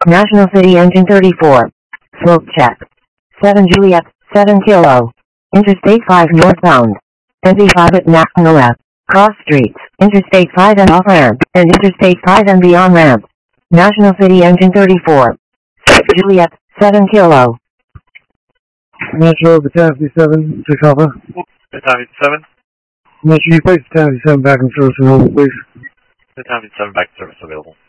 National City Engine 34. Slope check. 7 Juliet, 7 Kilo. Interstate 5 northbound. NV5 at Nakanoa. Cross streets, Interstate 5 and off ramp, and Interstate 5 and beyond ramp. National City Engine 34. 6 Juliet, 7 Kilo. Metro Battalion 7, 6 Alpha. Battalion 7. Metro, you place Battalion 7 back in service available, please. Battalion 7 back in service available.